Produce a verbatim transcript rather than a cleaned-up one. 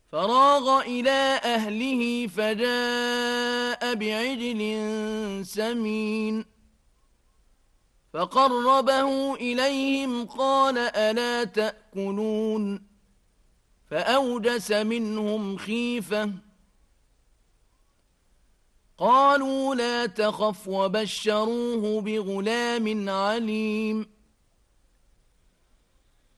فراغ إلى أهله فجاء بعجل سمين فقربه إليهم قال ألا تأكلون فأوجس منهم خيفة قالوا لا تخف وبشروه بغلام عليم